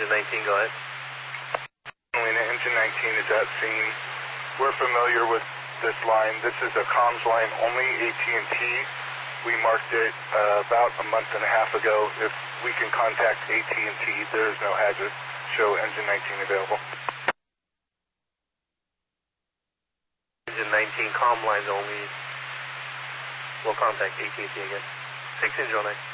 Engine 19, go ahead. Engine 19 is at scene. We're familiar with this line. This is a comms line only, AT&T. We marked it about a month and a half ago. If we can contact AT&T, there is no hazard. Show Engine 19 available. Engine 19, comm lines only. We'll contact AT&T again. 6 Engine 09.